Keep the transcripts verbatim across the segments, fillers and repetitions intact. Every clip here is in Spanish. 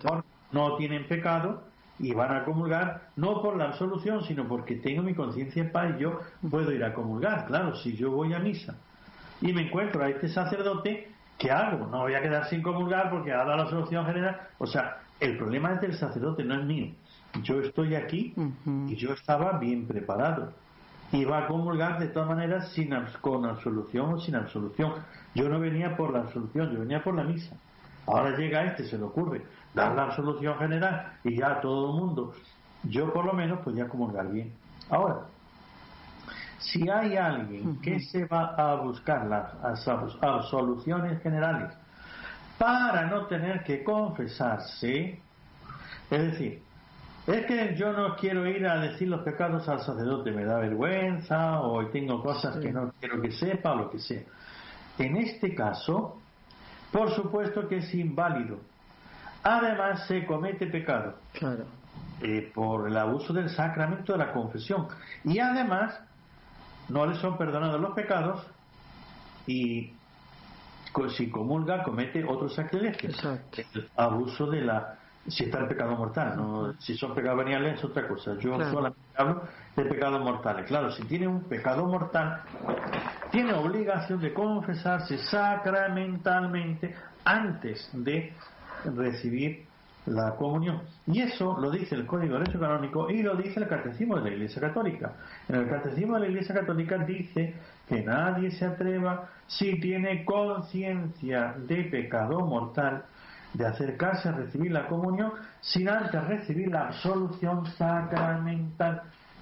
mejor no tienen pecado y van a comulgar no por la absolución, sino porque tengo mi conciencia en paz y yo puedo ir a comulgar. Claro, si yo voy a misa y me encuentro a este sacerdote, ¿qué hago? No voy a quedar sin comulgar porque ha dado la absolución general. O sea, el problema es del sacerdote, no es mío. Yo estoy aquí uh-huh. y yo estaba bien preparado. Iba a comulgar de todas maneras sin, con absolución o sin absolución. Yo no venía por la absolución, yo venía por la misa. Ahora llega este, se le ocurre dar la absolución general y ya todo el mundo, yo por lo menos podía comulgar bien. Ahora, si hay alguien uh-huh. que se va a buscar las absoluciones generales para no tener que confesarse, es decir, es que yo no quiero ir a decir los pecados al sacerdote, me da vergüenza o tengo cosas sí. que no quiero que sepa o lo que sea. En este caso, por supuesto que es inválido. Además, se comete pecado claro. eh, por el abuso del sacramento de la confesión. Y además, no le son perdonados los pecados y si comulga, comete otros sacrilegios. Exacto. El abuso de la... Si está el pecado mortal, ¿no? Si son pecados veniales es otra cosa. Yo claro. solamente hablo de pecados mortales. Claro, si tiene un pecado mortal, tiene obligación de confesarse sacramentalmente antes de recibir la comunión. Y eso lo dice el Código de Derecho Canónico y lo dice el Catecismo de la Iglesia Católica. En el Catecismo de la Iglesia Católica dice que nadie se atreva, si tiene conciencia de pecado mortal, de acercarse a recibir la comunión sin antes recibir la absolución sacramental.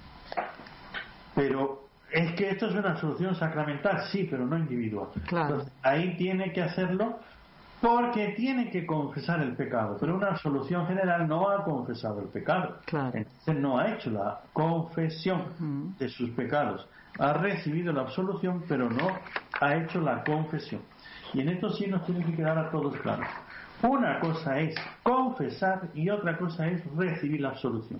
Pero es que esto es una absolución sacramental, sí, pero no individual. Claro. Entonces, ahí tiene que hacerlo porque tiene que confesar el pecado, pero una absolución general no ha confesado el pecado. Claro. Entonces no ha hecho la confesión uh-huh. de sus pecados. Ha recibido la absolución, pero no ha hecho la confesión. Y en esto sí nos tiene que quedar a todos claros. Una cosa es confesar y otra cosa es recibir la absolución.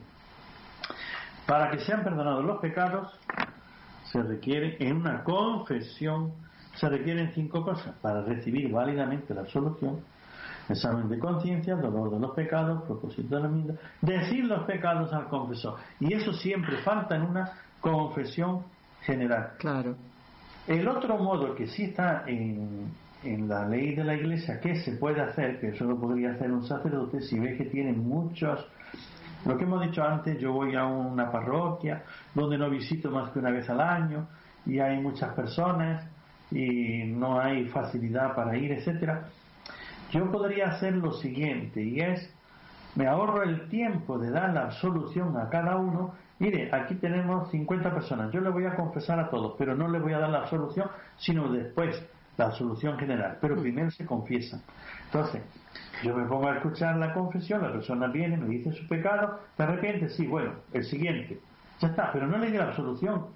Para que sean perdonados los pecados se requiere en una confesión se requieren cinco cosas para recibir válidamente la absolución: examen de conciencia, dolor de los pecados, propósito de la misma, decir los pecados al confesor, y eso siempre falta en una confesión general. Claro. El otro modo que sí está en en la ley de la Iglesia que se puede hacer, que eso lo podría hacer un sacerdote si ve que tiene muchos, lo que hemos dicho antes, yo voy a una parroquia donde no visito más que una vez al año y hay muchas personas y no hay facilidad para ir, etcétera. Yo podría hacer lo siguiente, y es, me ahorro el tiempo de dar la absolución a cada uno. Mire, aquí tenemos cincuenta personas, yo le voy a confesar a todos, pero no le voy a dar la absolución sino después la absolución general, pero primero se confiesan. Entonces, yo me pongo a escuchar la confesión, la persona viene, me dice su pecado, ¿te arrepientes? Sí, bueno, el siguiente, ya está, pero no le di la absolución.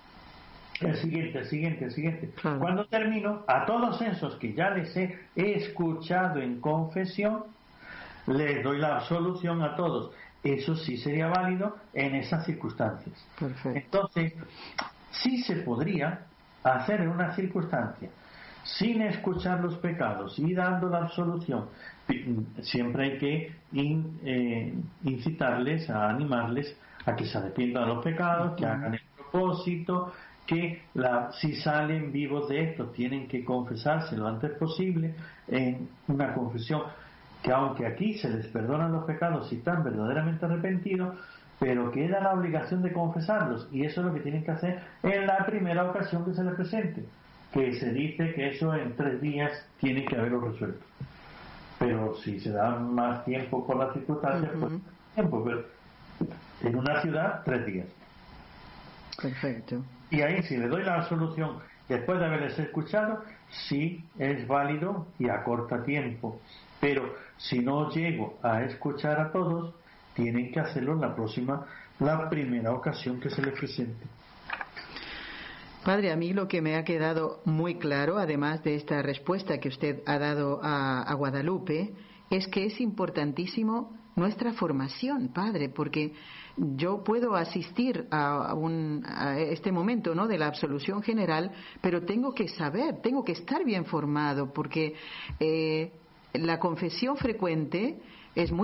El siguiente, el siguiente, el siguiente. Claro. Cuando termino, a todos esos que ya les he escuchado en confesión, les doy la absolución a todos. Eso sí sería válido en esas circunstancias. Perfecto. Entonces, sí se podría hacer en una circunstancia sin escuchar los pecados y dando la absolución. Siempre hay que in, eh, incitarles, a animarles a que se arrepientan de los pecados, uh-huh. que hagan el propósito, que la, si salen vivos de esto tienen que confesarse lo antes posible en una confesión, que aunque aquí se les perdonan los pecados si están verdaderamente arrepentidos, pero queda la obligación de confesarlos, y eso es lo que tienen que hacer en la primera ocasión que se les presente, que se dice que eso en tres días tiene que haberlo resuelto. Pero si se da más tiempo por las circunstancias, uh-huh. pues tiempo, pero en una ciudad, tres días. Perfecto. Y ahí, si le doy la absolución después de haberles escuchado, sí es válido y acorta tiempo. Pero si no llego a escuchar a todos, tienen que hacerlo en la próxima, la primera ocasión que se les presente. Padre, a mí lo que me ha quedado muy claro, además de esta respuesta que usted ha dado a, a Guadalupe, es que es importantísimo nuestra formación, Padre, porque yo puedo asistir a, un, a este momento, ¿no?, de la absolución general, pero tengo que saber, tengo que estar bien formado, porque eh, la confesión frecuente es muy